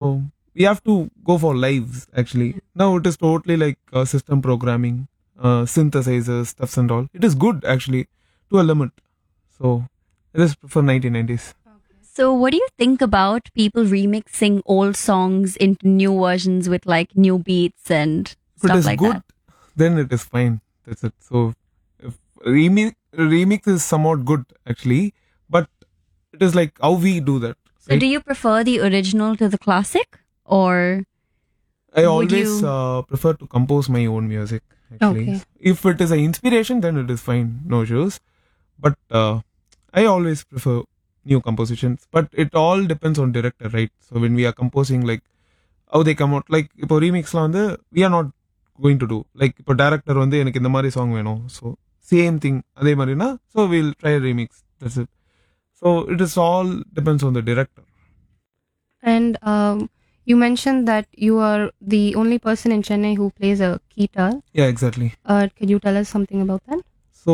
So we have to go for lives actually. Now it is totally like system programming, synthesizers, stuffs and all. It is good actually to a limit. So it is for 1990s. So, what do you think about people remixing old songs into new versions with like new beats and If it stuff is like good, that? then it is fine. That's it. So if remix is somewhat good actually, but it is like how we do that. So, Right? do you prefer the original to the classic, or I would always you? prefer to compose my own music. Actually, Okay. if it is an inspiration, then it is fine, no issues. But I always prefer new compositions. But it all depends on director, right? So when we are composing, like how they come out, like இப்போ ரீமிக்ஸ்லாம் வந்து we are not going to do like இப்போ director வந்து எனக்கு இந்த மாதிரி song வேணும், so same thing அதே மாதிரினா, so we'll try a remix. That's it. So it is all depends on the director. And you mentioned that you are the only person in Chennai who plays a guitar. Yeah, exactly. Could you tell us something about that? So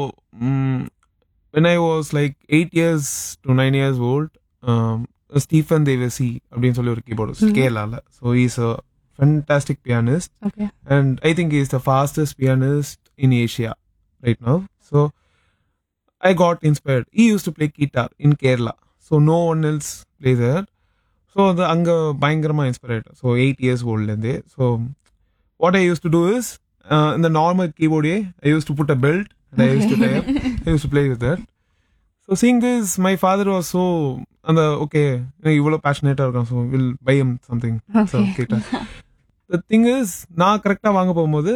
when I was like 8 years to 9 years old, Stephen Devasi அப்படின்னு சொல்லி ஒரு keyboardist கேரளால. So he's a fantastic pianist Okay. and I think he's the fastest pianist in Asia right now. So I got inspired. He used to play guitar in Kerala, so no one else plays there. So the அங்க பயங்கரமா inspired. So 8 years old இருந்தே. So what I used to do is in the normal keyboard I used to put a belt and I used to tie up. I used to play with that. So seeing this, my father was so and okay, இவ்வளோ passionate இருக்கான், so we'll buy him something. So guitar. The thing is, நான் கரெக்டாக வாங்க போகும்போது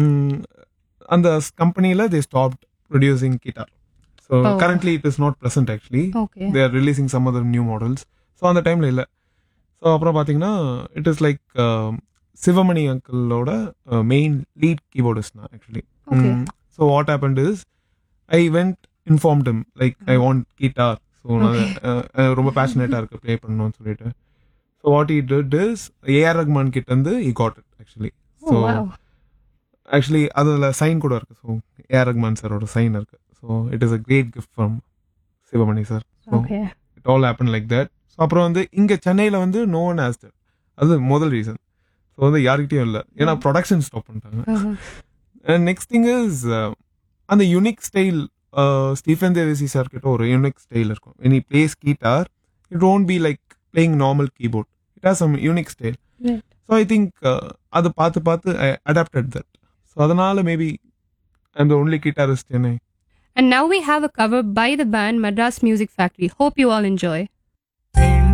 அந்த கம்பெனியில் they stopped producing guitar. So currently it is not present actually. Okay. They are releasing some other new models. So அந்த டைமில் இல்லை. ஸோ அப்புறம் பார்த்தீங்கன்னா it is like Sivamani அங்கிளோட main lead keyboardist நான் actually. Okay. So what happened is I went informed him like I want guitar. So நான் ரொம்ப பேஷனேட்டாக இருக்கு play பண்ணணும்னு சொல்லிட்டு. So what he did is AR Rahman கிட்ட இருந்து he got it actually. So Oh, wow. Actually அதில் sign கூட இருக்கு. ஸோ ஏஆர் ரஹ்மான் சாரோட சைன் இருக்கு. So it is a great gift from Sivamani sir. So Okay. It all happen like that. So அப்புறம் வந்து இங்கே சென்னையில் வந்து நோ ஒன் ஹேஸ் தட். அது முதல் ரீசன். ஸோ வந்து யார்கிட்டயும் இல்லை, ஏன்னா ப்ரொடக்ஷன் ஸ்டாப் பண்ணிட்டாங்க. Uh-huh. And next thing is அந்த unique style Stephen Devasi sir கிட்ட ஒரு யூனிக் ஸ்டைல் இருக்கும். when he plays guitar, it won't be like playing normal keyboard. It has some unique style. Right. So I think அதை பார்த்து I adapted that. So அதனால maybe I'm the only guitarist in Chennai. And now we have a cover by the band Madras Music Factory. Hope you all enjoy.